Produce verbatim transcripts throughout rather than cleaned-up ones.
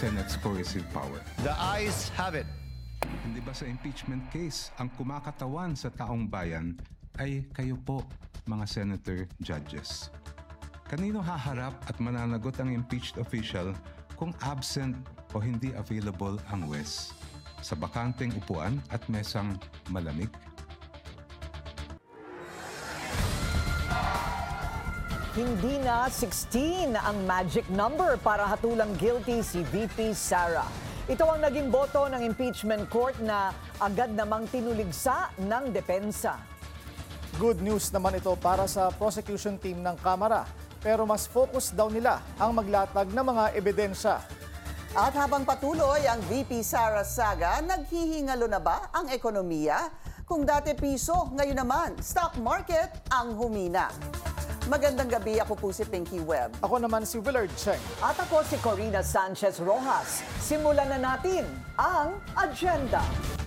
Senate's coercive power. The ayes have it. Hindi ba sa impeachment case, ang kumakatawan sa taong bayan ay kayo po, mga senator judges? Kanino haharap at mananagot ang impeached official kung absent o hindi available ang W E S? Sa bakanteng upuan at mesang malamig? Hindi na sixteen ang magic number para hatulang guilty si V P Sara. Ito ang naging boto ng impeachment court na agad namang tinuligsa ng depensa. Good news naman ito para sa prosecution team ng Kamara. Pero mas focus daw nila ang maglatag ng mga ebidensya. At habang patuloy ang V P Sara saga, naghihingalo na ba ang ekonomiya? Kung dati piso, ngayon naman, stock market ang humina. Magandang gabi, ako po si Pinky Webb. Ako naman si Willard Cheng. At ako si Corina Sanchez Rojas. Simulan na natin ang agenda.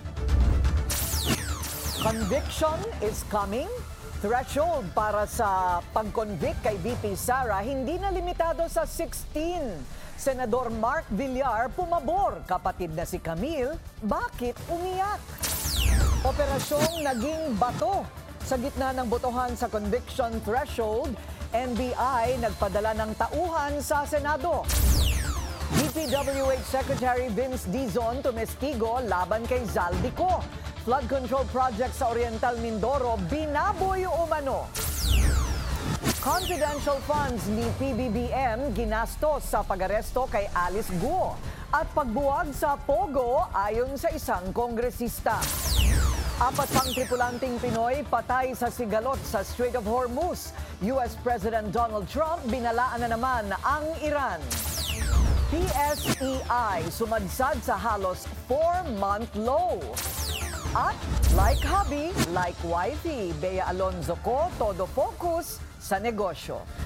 Conviction is coming. Threshold para sa pag-convict kay V P Sara hindi na limitado sa sixteen. Senador Mark Villar pumabor, kapatid na si Camille, bakit umiyak? Operasyong naging bato. Sa gitna ng botohan sa conviction threshold, N B I nagpadala ng tauhan sa Senado. D P W H Secretary Vince Dizon tumestigo laban kay Zaldico. Flood control project sa Oriental Mindoro, binaboy umano. Confidential funds ni P B B M ginastos sa pag-aresto kay Alice Guo at pagbuwag sa Pogo ayon sa isang kongresista. Apat pang tripulanting Pinoy patay sa sigalot sa Strait of Hormuz. U S President Donald Trump binalaan na naman ang Iran. P S E I sumadsad sa halos four-month low. At like hubby, like wifey, Bea Alonzo ko, todo focus sa negosyo.